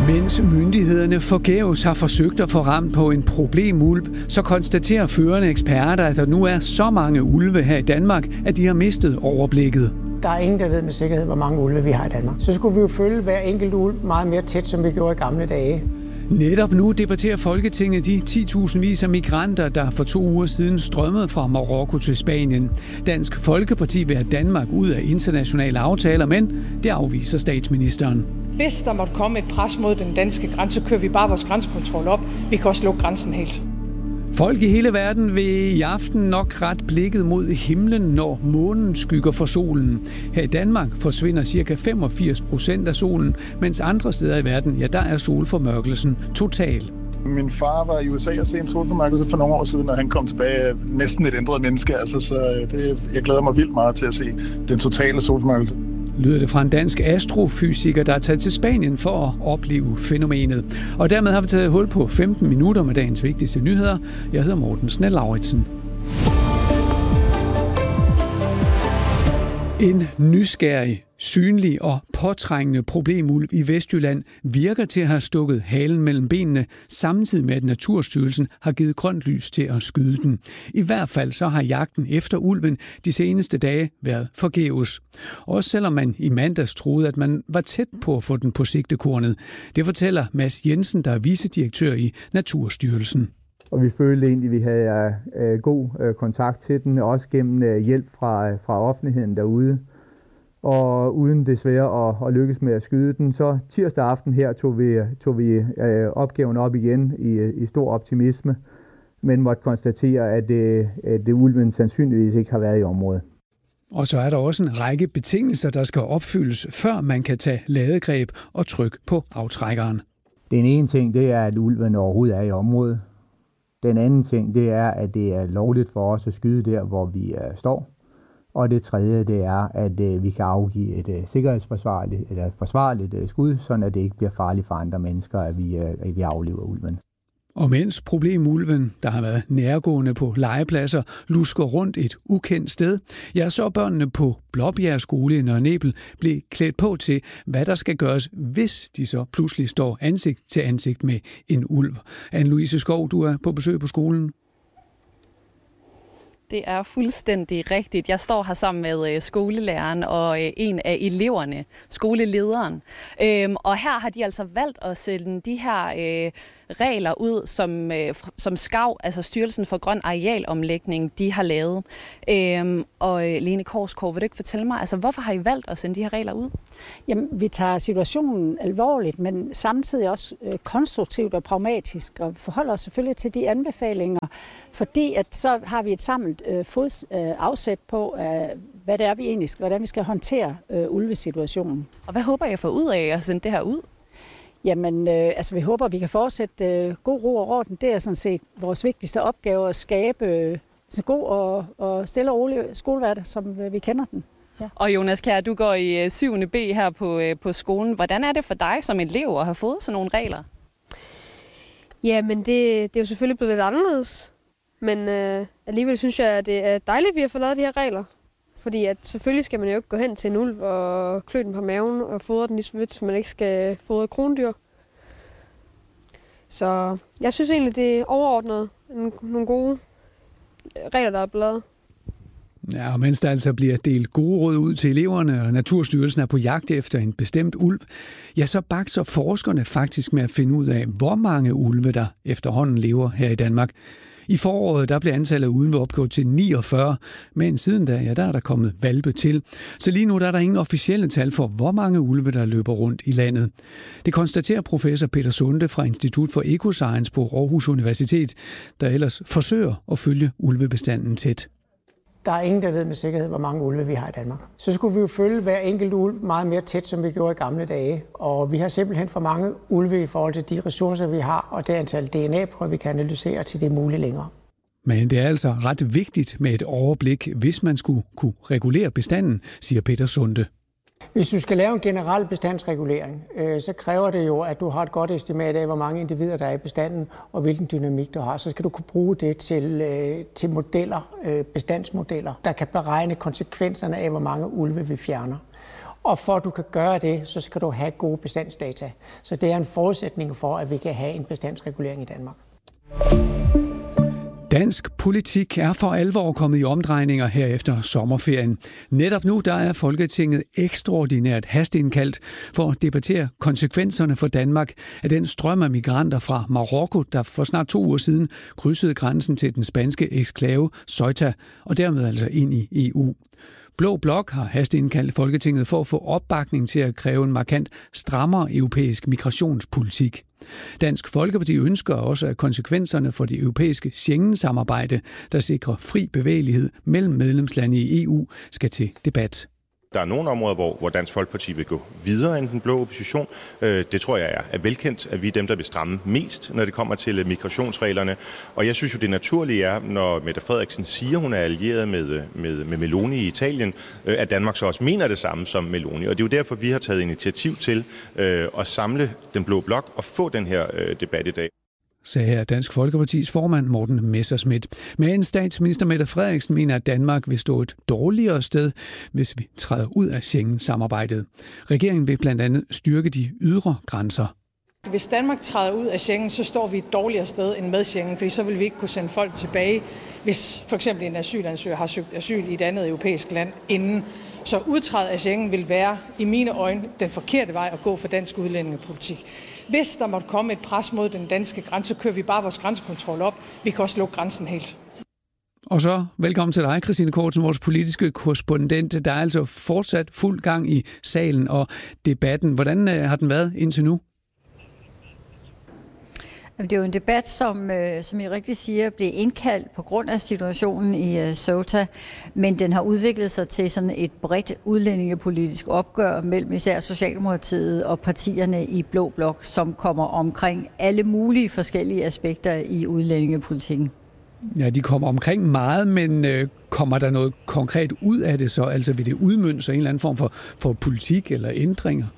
Mens myndighederne forgæves har forsøgt at få ramt på en problemulv, så konstaterer førende eksperter, at der nu er så mange ulve her i Danmark, at de har mistet overblikket. Der er ingen, der ved med sikkerhed, hvor mange ulve vi har i Danmark. Så skulle vi jo følge hver enkelt ulv meget mere tæt, som vi gjorde i gamle dage. Netop nu debatterer Folketinget de 10.000 af migranter, der for 2 uger siden strømmede fra Marokko til Spanien. Dansk Folkeparti vil have Danmark ud af internationale aftaler, men det afviser statsministeren. Hvis der måtte komme et pres mod den danske grænse, kører vi bare vores grænsekontrol op. Vi kan også lukke grænsen helt. Folk i hele verden vil i aften nok ret blikket mod himlen, når månen skygger for solen. Her i Danmark forsvinder ca. 85% af solen, mens andre steder i verden, der er solformørkelsen total. Min far var i USA og se en solformørkelse for nogle år siden, og han kom tilbage næsten et ændret menneske. Jeg glæder mig vildt meget til at se den totale solformørkelse. Lyder det fra en dansk astrofysiker, der er taget til Spanien for at opleve fænomenet. Og dermed har vi taget hul på 15 minutter med dagens vigtigste nyheder. Jeg hedder Morten Snell-Lauritsen. En nysgerrig, synlig og påtrængende problemulv i Vestjylland virker til at have stukket halen mellem benene, samtidig med at Naturstyrelsen har givet grønt lys til at skyde den. I hvert fald så har jagten efter ulven de seneste dage været forgæves. Også selvom man i mandags troede, at man var tæt på at få den på sigtekornet. Det fortæller Mads Jensen, der er vicedirektør i Naturstyrelsen. Og vi følte egentlig, at vi havde god kontakt til den, også gennem hjælp fra offentligheden derude. Og uden desværre at lykkes med at skyde den, så tirsdag aften her tog vi opgaven op igen i stor optimisme, men måtte konstatere, at ulven sandsynligvis ikke har været i området. Og så er der også en række betingelser, der skal opfyldes, før man kan tage ladegreb og trykke på aftrækkeren. Den ene ting, det er, at ulven overhovedet er i området. Den anden ting, det er, at det er lovligt for os at skyde der, hvor vi står. Og det tredje, det er, at vi kan afgive et sikkerhedsforsvarligt eller et forsvarligt skud, så det ikke bliver farligt for andre mennesker, at vi afliver ulven. Og mens problemulven, der har været nærgående på legepladser, lusker rundt et ukendt sted, så er børnene på Blåbjerg skole i Nørre Nebel blev klædt på til, hvad der skal gøres, hvis de så pludselig står ansigt til ansigt med en ulv. Anne-Louise Skov, du er på besøg på skolen. Det er fuldstændig rigtigt. Jeg står her sammen med skolelæreren og en af eleverne, skolelederen. Og her har de altså valgt at sende de her regler ud, som SKAV, altså Styrelsen for Grøn Arealomlægning, de har lavet. Og Lene Korsgaard, vil du ikke fortælle mig, altså hvorfor har I valgt at sende de her regler ud? Jamen, vi tager situationen alvorligt, men samtidig også konstruktivt og pragmatisk, og forholder os selvfølgelig til de anbefalinger, fordi at så har vi et samlet afsæt på, hvad det er, hvordan vi skal håndtere ulvesituationen. Og hvad håber jeg får ud af at sende det her ud? Jamen, vi håber, at vi kan fortsætte god ro og orden. Det er sådan set vores vigtigste opgave at skabe så god og stille og rolig skolehverdag, som vi kender den. Ja. Og Jonas Kjær, du går i 7. B her på skolen. Hvordan er det for dig som elev at have fået sådan nogle regler? Ja, men det er jo selvfølgelig blevet lidt anderledes. Men alligevel synes jeg, at det er dejligt, at vi har fået lavet de her regler. Fordi at selvfølgelig skal man jo ikke gå hen til en ulv og klø den på maven og fodre den lige så vidt, så man ikke skal fodre krondyr. Så jeg synes egentlig, det er overordnet nogle gode regler, der er blevet. Ja, og mens der altså bliver delt gode råd ud til eleverne, og Naturstyrelsen er på jagt efter en bestemt ulv, så bakser forskerne faktisk med at finde ud af, hvor mange ulve der efterhånden lever her i Danmark. I foråret der blev antallet af ulve opgået til 49, men siden da, der er der kommet hvalpe til. Så lige nu der er der ingen officielle tal for, hvor mange ulve der løber rundt i landet. Det konstaterer professor Peter Sunde fra Institut for Ecoscience på Aarhus Universitet, der ellers forsøger at følge ulvebestanden tæt. Der er ingen, der ved med sikkerhed, hvor mange ulve vi har i Danmark. Så skulle vi jo følge hver enkelt ulv meget mere tæt, som vi gjorde i gamle dage. Og vi har simpelthen for mange ulve i forhold til de ressourcer, vi har, og det antal DNA-prøver, vi kan analysere til det muligt længere. Men det er altså ret vigtigt med et overblik, hvis man skulle kunne regulere bestanden, siger Peter Sunde. Hvis du skal lave en generel bestandsregulering, så kræver det jo, at du har et godt estimat af, hvor mange individer der er i bestanden, og hvilken dynamik du har. Så skal du kunne bruge det til modeller, bestandsmodeller, der kan beregne konsekvenserne af, hvor mange ulve vi fjerner. Og for at du kan gøre det, så skal du have gode bestandsdata. Så det er en forudsætning for, at vi kan have en bestandsregulering i Danmark. Dansk politik er for alvor kommet i omdrejninger her efter sommerferien. Netop nu der er Folketinget ekstraordinært hasteindkaldt for at debattere konsekvenserne for Danmark af den strøm af migranter fra Marokko, der for snart 2 uger siden krydsede grænsen til den spanske eksklave Ceuta og dermed altså ind i EU. Blå Blok har hasteindkaldt Folketinget for at få opbakning til at kræve en markant strammere europæisk migrationspolitik. Dansk Folkeparti ønsker også, at konsekvenserne for det europæiske Schengen-samarbejde, der sikrer fri bevægelighed mellem medlemslande i EU, skal til debat. Der er nogle områder, hvor Dansk Folkeparti vil gå videre end den blå opposition. Det tror jeg er velkendt, at vi er dem, der vil stramme mest, når det kommer til migrationsreglerne. Og jeg synes jo, det naturlige er, når Mette Frederiksen siger, hun er allieret med Meloni i Italien, at Danmark så også mener det samme som Meloni. Og det er jo derfor, vi har taget initiativ til at samle den blå blok og få den her debat i dag. Sagde her Dansk Folkepartis formand Morten Messerschmidt. Men statsminister Mette Frederiksen mener, at Danmark vil stå et dårligere sted, hvis vi træder ud af Schengen-samarbejdet. Regeringen vil blandt andet styrke de ydre grænser. Hvis Danmark træder ud af Schengen, så står vi et dårligere sted end med Schengen, fordi så vil vi ikke kunne sende folk tilbage, hvis for eksempel en asylansøger har søgt asyl i et andet europæisk land inden. Så udtrædet af Schengen vil være, i mine øjne, den forkerte vej at gå for dansk udlændingepolitik. Hvis der måtte komme et pres mod den danske grænse, så kører vi bare vores grænsekontrol op. Vi kan også lukke grænsen helt. Og så velkommen til dig, Christine Kortsen, vores politiske korrespondent. Der er altså fortsat fuld gang i salen og debatten. Hvordan har den været indtil nu? Det er jo en debat, som I rigtig siger, blev indkaldt på grund af situationen i Ceuta, men den har udviklet sig til sådan et bredt udlændingepolitisk opgør mellem især Socialdemokratiet og partierne i Blå Blok, som kommer omkring alle mulige forskellige aspekter i udlændingepolitikken. Ja, de kommer omkring meget, men kommer der noget konkret ud af det så? Altså vil det udmønte sig en eller anden form for politik eller ændringer?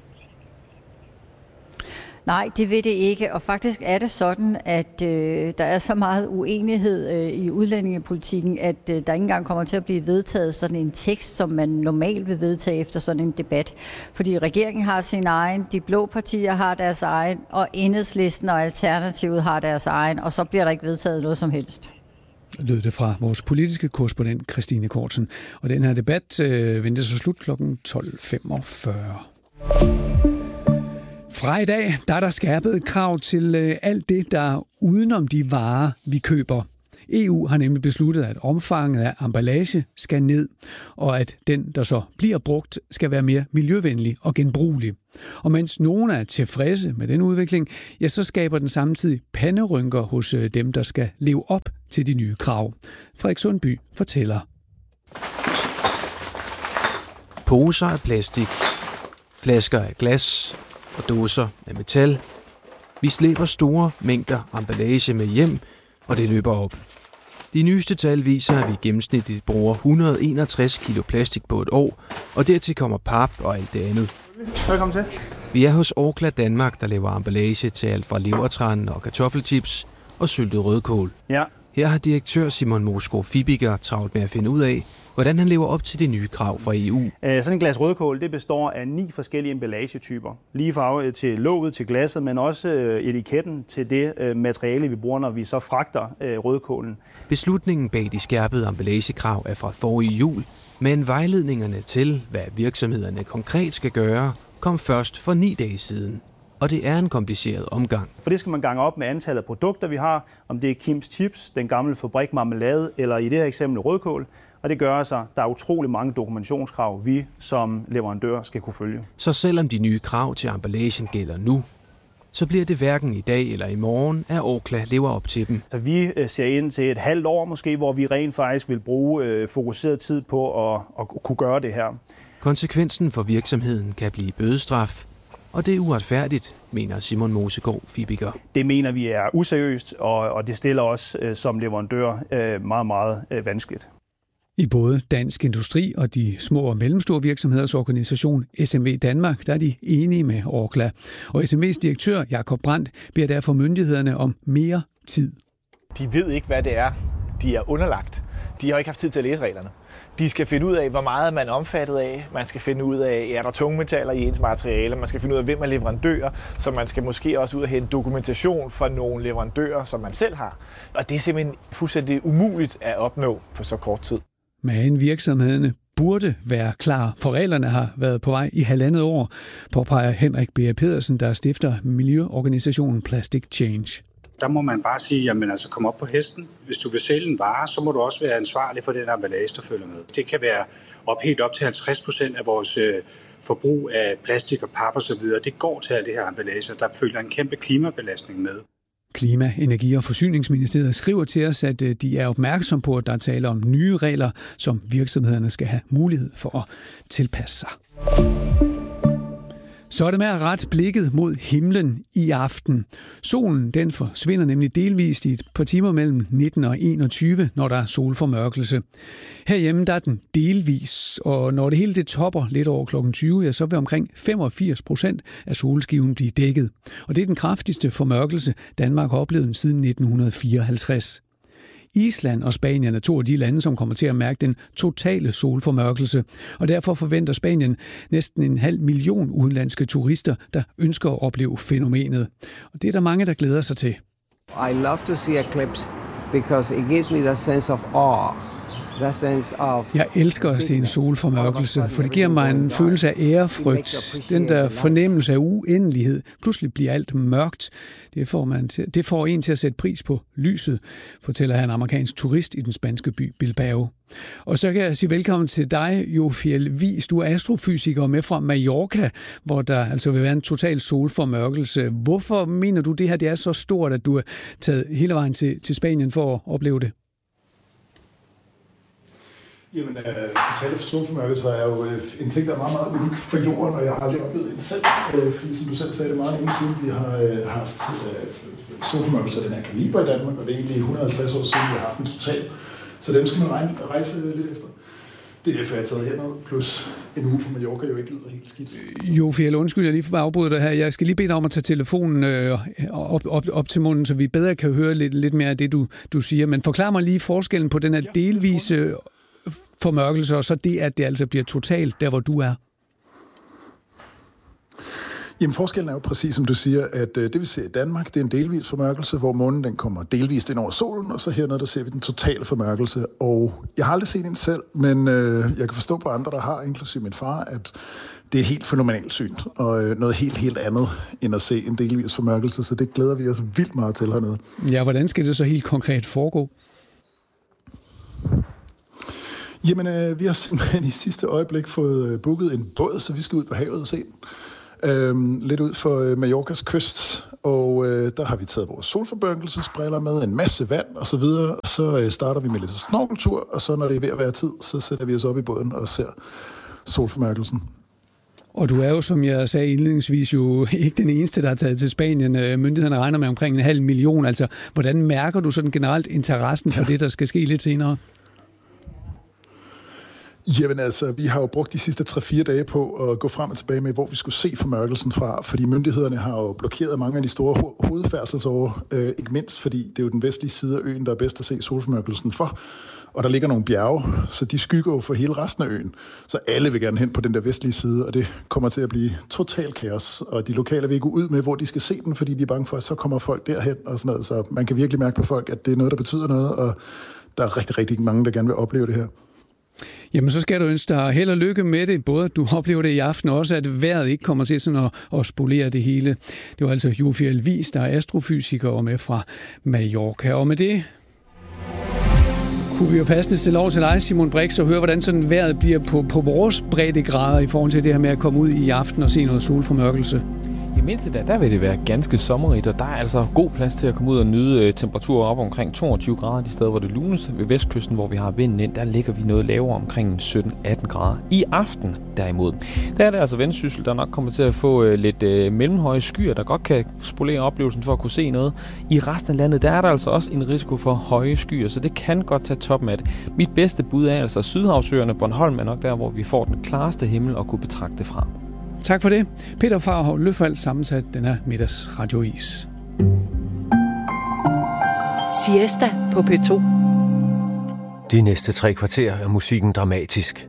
Nej, det vil det ikke, og faktisk er det sådan, at der er så meget uenighed i udlændingepolitikken, at der ikke engang kommer til at blive vedtaget sådan en tekst, som man normalt vil vedtage efter sådan en debat. Fordi regeringen har sin egen, de blå partier har deres egen, og Enhedslisten og Alternativet har deres egen, og så bliver der ikke vedtaget noget som helst. Lød det fra vores politiske korrespondent Christine Kortsen. Og den her debat venter så slut kl. 12.45. Fra i dag, der er der skærpet krav til alt det, der er udenom de varer, vi køber. EU har nemlig besluttet, at omfanget af emballage skal ned, og at den, der så bliver brugt, skal være mere miljøvenlig og genbrugelig. Og mens nogen er tilfredse med den udvikling, ja, så skaber den samtidig panderynker hos dem, der skal leve op til de nye krav. Frederik Sundby fortæller. Poser af plastik, flasker af glas og dåser af metal. Vi slæber store mængder emballage med hjem, og det løber op. De nyeste tal viser, at vi gennemsnitligt bruger 161 kilo plastik på et år, og dertil kommer pap og alt det andet. Velkommen til. Vi er hos Orkla Danmark, der laver emballage til alt fra levertran og kartoffelchips og syltet rødkål. Ja. Her har direktør Simon Moskov Fibiger travlt med at finde ud af, hvordan han lever op til de nye krav fra EU. Sådan en glas rødkål, det består af 9 forskellige emballagetyper. Lige farve til låget, til glasset, men også etiketten til det materiale, vi bruger, når vi så fragter rødkålen. Beslutningen bag de skærpede emballagekrav er fra forrige jul, men vejledningerne til, hvad virksomhederne konkret skal gøre, kom først for 9 dage siden. Og det er en kompliceret omgang. For det skal man gange op med antallet af produkter, vi har, om det er Kims Chips, den gamle fabrik marmelade, eller i det her eksempel rødkål. Og det gør altså, at der er utrolig mange dokumentationskrav, vi som leverandør skal kunne følge. Så selvom de nye krav til emballagen gælder nu, så bliver det hverken i dag eller i morgen, at Orkla lever op til dem. Så vi ser ind til et halvt år måske, hvor vi rent faktisk vil bruge fokuseret tid på at kunne gøre det her. Konsekvensen for virksomheden kan blive bødestraf, og det er uretfærdigt, mener Simon Moskov Fibiger. Det mener vi er useriøst, og det stiller os som leverandør meget, meget vanskeligt. I både Dansk Industri og de små og mellemstore virksomheders organisation SMV Danmark, der er de enige med Orkla. Og SMV's direktør Jakob Brandt beder derfor myndighederne om mere tid. De ved ikke, hvad det er, de er underlagt. De har ikke haft tid til at læse reglerne. De skal finde ud af, hvor meget man er omfattet af. Man skal finde ud af, er der tungmetaller i ens materiale. Man skal finde ud af, hvem er leverandører. Så man skal måske også ud og hente dokumentation fra nogle leverandører, som man selv har. Og det er simpelthen fuldstændig umuligt at opnå på så kort tid. Men virksomhederne burde være klar, for reglerne har været på vej i 1,5 år, påpeger Henrik B. Pedersen, der stifter miljøorganisationen Plastic Change. Der må man bare sige, jamen altså kom op på hesten. Hvis du vil sælge en vare, så må du også være ansvarlig for den emballage, der følger med. Det kan være helt op til 50% af vores forbrug af plastik og pap og så videre. Det går til alle det her emballage, der følger en kæmpe klimabelastning med. Klima-, Energi- og Forsyningsministeriet skriver til os, at de er opmærksom på, at der taler om nye regler, som virksomhederne skal have mulighed for at tilpasse sig. Så er det med at rette blikket mod himlen i aften. Solen den forsvinder nemlig delvist i et par timer mellem 19 og 21, når der er solformørkelse. Herhjemme der er den delvis, og når det hele det topper lidt over kl. 20, ja, så vil omkring 85% af solskiven blive dækket. Og det er den kraftigste formørkelse, Danmark har oplevet siden 1954. Island og Spanien er 2 af de lande, som kommer til at mærke den totale solformørkelse, og derfor forventer Spanien næsten 500.000 udenlandske turister, der ønsker at opleve fænomenet. Og det er der mange, der glæder sig til. I love to see eclipse because it gives me that sense of awe. Jeg elsker at se en solformørkelse, for det giver mig en følelse af ærefrygt. Den der fornemmelse af uendelighed. Pludselig bliver alt mørkt. Det får en til at sætte pris på lyset, fortæller en amerikansk turist i den spanske by Bilbao. Og så kan jeg sige velkommen til dig, Jofiel Wies. Du er astrofysiker med fra Mallorca, hvor der altså vil være en total solformørkelse. Hvorfor mener du, det her det er så stort, at du er taget hele vejen til Spanien for at opleve det? Jamen, totale solformørkelse er jo en ting, der er meget, meget unik for jorden, og jeg har aldrig oplevet en selv, fordi som du selv sagde, det er meget længe siden, vi har haft solformørkelse af den her kaliber i Danmark, og det er egentlig 150 år siden, vi har haft en total. Så den skal man rejse lidt efter. Det er derfor, jeg har taget herned, plus en uge på Mallorca jo ikke lyder helt skidt. Jo, Fjell, undskyld, jeg lige får afbryde dig her. Jeg skal lige bede dig om at tage telefonen op til munden, så vi bedre kan høre lidt mere af det, du siger. Men forklar mig lige forskellen på den her delvise formørkelse, og så det, at det altså bliver totalt der, hvor du er. Jamen, forskellen er jo præcis, som du siger, at det vi ser i Danmark, det er en delvis formørkelse, hvor månen den kommer delvist ind over solen, og så hernede, der ser vi den totale formørkelse. Og jeg har aldrig set en selv, men jeg kan forstå på andre, der har, inklusive min far, at det er helt fænomenalt syn, og noget helt andet, end at se en delvis formørkelse, så det glæder vi os vildt meget til hernede. Ja, hvordan skal det så helt konkret foregå? Jamen, vi har simpelthen i sidste øjeblik fået booket en båd, så vi skal ud på havet og se den. Lidt ud for Mallorcas kyst, og der har vi taget vores solformørkelsesbriller med, en masse vand og så videre. Så starter vi med lidt snorkeltur, og så når det er ved at være tid, så sætter vi os op i båden og ser solformørkelsen. Og du er jo, som jeg sagde indledningsvis, jo ikke den eneste, der er taget til Spanien. Myndighederne regner med omkring 500.000. Altså, hvordan mærker du sådan generelt interessen for det, der skal ske lidt senere? Jamen altså, vi har jo brugt de sidste 3-4 dage på at gå frem og tilbage med, hvor vi skulle se formørkelsen fra, fordi myndighederne har jo blokeret mange af de store hovedfærdselsårer, ikke mindst fordi det er jo den vestlige side af øen, der er bedst at se solformørkelsen for, og der ligger nogle bjerge, så de skygger jo for hele resten af øen, så alle vil gerne hen på den der vestlige side, og det kommer til at blive total kaos, og de lokale vil ikke gå ud med, hvor de skal se den, fordi de er bange for, at så kommer folk derhen og sådan noget, så man kan virkelig mærke på folk, at det er noget, der betyder noget, og der er rigtig, rigtig mange, der gerne vil opleve det her. Jamen, så skal du ønske dig held og lykke med det, både at du oplever det i aften, og også at vejret ikke kommer til sådan at spolere det hele. Det var altså Jofiel Wies, der er astrofysiker og med fra Mallorca. Og med det kunne vi jo passende stille over til dig, Simon Brix, og høre, hvordan sådan vejret bliver på vores breddegrader i forhold til det her med at komme ud i aften og se noget solformørkelse. I mindste der vil det være ganske sommerigt, og der er altså god plads til at komme ud og nyde temperaturer op omkring 22 grader de steder, hvor det luneste. Ved vestkysten, hvor vi har vinden ind, der ligger vi noget lavere omkring 17-18 grader. I aften derimod, der er det altså Vendsyssel, der nok kommer til at få lidt mellemhøje skyer, der godt kan spolere oplevelsen for at kunne se noget. I resten af landet, der er der altså også en risiko for høje skyer, så det kan godt tage toppen af det. Mit bedste bud er altså Sydhavsøerne. Bornholm er nok der, hvor vi får den klareste himmel at kunne betragte fra. Tak for det. Peter Farhov Løfald sammensat den her middagsradiois. Siesta på P2. De næste 3 kvarter er musikken dramatisk.